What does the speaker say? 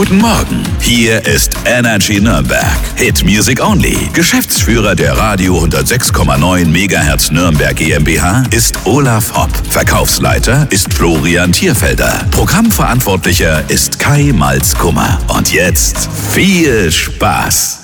Guten Morgen, hier ist Energy Nürnberg. Hit Music Only. Geschäftsführer der Radio 106,9 MHz Nürnberg GmbH ist Olaf Hopp. Verkaufsleiter ist Florian Thierfelder. Programmverantwortlicher ist Kai Malzkummer. Und jetzt viel Spaß!